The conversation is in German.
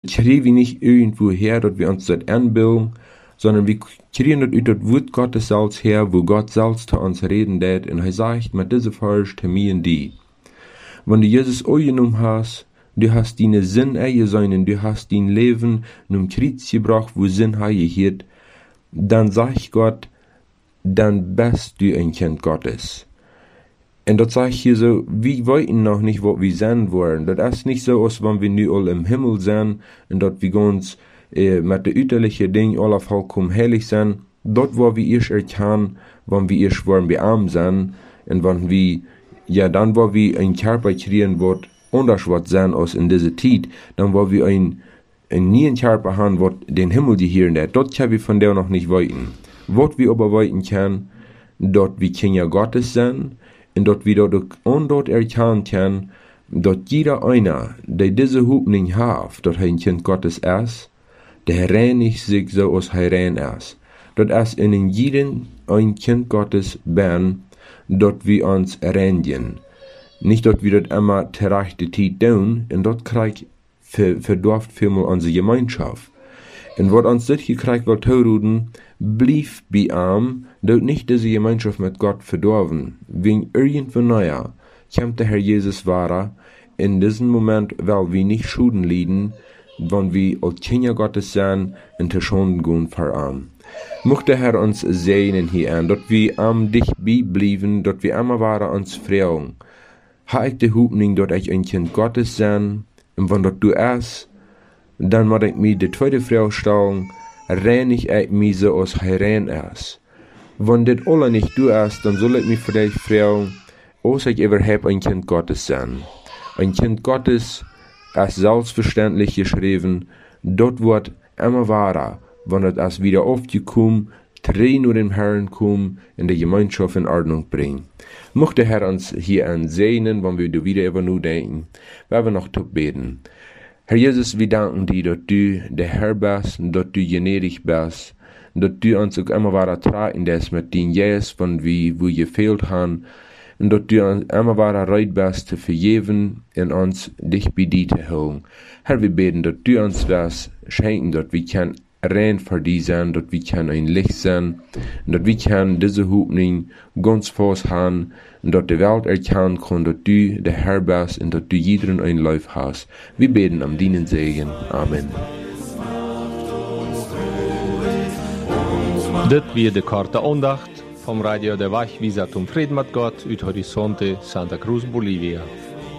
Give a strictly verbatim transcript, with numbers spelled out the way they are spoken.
kriegen wir nicht irgendwo her, dass wir uns das anbilden, sondern wir kriegen das aus das Wort Gottes selbst her, wo Gott selbst zu uns reden wird, und er sagt, mit dieser Vers zu mir und die. Wenn du Jesus angenommen hast, du hast deine Sinn eingesehen und du hast dein Leben in einem Kreuz gebracht, wo Sinn hat, dann sagt Gott, dann bist du ein Kind Gottes. Und das sage ich hier so, wir wissen noch nicht, was wir sein wollen. Das ist nicht so, als wenn wir nu all im Himmel sind und dass wir uns äh, mit den äußerlichen Dingen alle vollkommen heilig sind. Dort, wo wir erst erkennen, wenn wir erst wollen bearmt sind und wenn wir, ja, dann, wo wir einen Körper kriegen, wird anders was sein als in dieser Zeit, dann, wo wir ein, ein neuen Körper haben, wird den Himmel gehören hat. Dort können wir von der noch nicht wissen. Was wir aber wissen können, dort wir Kinder Gottes sind, und dort wir dort und dort erkennen können, dort jeder einer, der diese Hoffnung hat, dort ein Kind Gottes ist, der reinigt sich so, als er rein ist. Dort ist in jedem ein Kind Gottes bin, dort wir uns reinigen. Nicht dort wir dort immer terechte Zeit tun, und dort kriegt verdorft vielmal unsere Gemeinschaft. Und was uns das hier kriegt, will tun, blieb bei ihm, dort nicht diese Gemeinschaft mit Gott verdorben. Wegen irgendwo neuer kommt der Herr Jesus wahrer. In diesem Moment, weil wir nicht Schulden leiden, wenn wir als Kinder Gottes sind und zu Schulden gehen für ihn. Möchte der Herr uns segnen hier an, dort wir am dich bleiben, dort wir immer wahrer uns freuen. Ha ich die Hoffnung, dort ich ein Kind Gottes sein, und wenn dort du es, dann muss ich mir die zweite Frage stellen, reinig ich mich so, als er rein ist. Wenn das alle nicht du ist, dann soll ich mich vielleicht fragen, ob ich überhaupt ein Kind Gottes sein. Ein Kind Gottes ist selbstverständlich geschrieben, dort wird immer wahrer, wenn es wieder aufgekommen, drehen nur dem Herrn kommen, in der Gemeinschaft in Ordnung bringen. Möchte der Herr uns hier ansehen, wenn wir wieder über nur denken, werden wir noch beten. Herr Jesus, wir danken dir, dass du der Herr bist, dass du gnädig bist, dass du uns auch immer weiter tragen lässt mit den Jes, von wie wir gefehlt haben, und dass du uns immer weiter bereit bist, zu vergeben und uns dich bei dir zu holen. Herr, wir beten, dass du uns das schenken, dass wir können rein für dich sein, dass wir können ein Licht sein, und dass wir können diese Hoffnung ganz fest haben, und dass die Welt erkennen kann, dass du der Herr bist und dass du jeden ein Lauf hast. Wir beten am deinen Segen. Amen. Das wird die korte Andacht vom Radio der Wach, wie sagt um Frieden mit Gott, ut Horizonte, Santa Cruz, Bolivia.